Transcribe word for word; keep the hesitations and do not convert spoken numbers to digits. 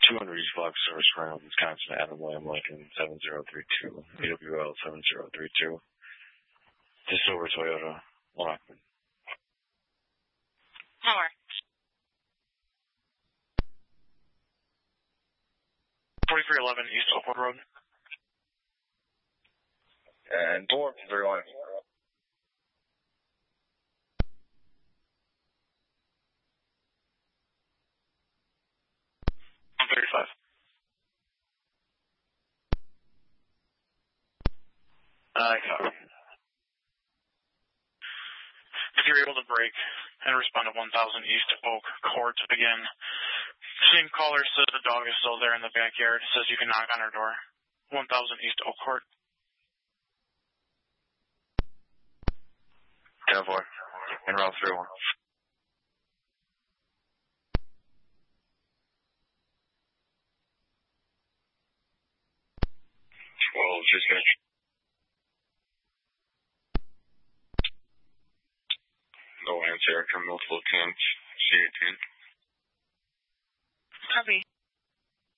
two hundred East Block Service Ground, Wisconsin, Adam Lamb Lincoln, seven zero three two, A W L seven zero three two. To Silver Toyota, Lockman. Power. forty-three eleven East Oakwood Road. And door, three one. one thirty-five. I copy. If you're able to break and respond to one thousand East Oak Court again, same caller says the dog is still there in the backyard, says you can knock on her door. one thousand East Oak Court. ten four. En route three one. twelve, just finished. No answer, come multiple attempts, C eighteen. Copy.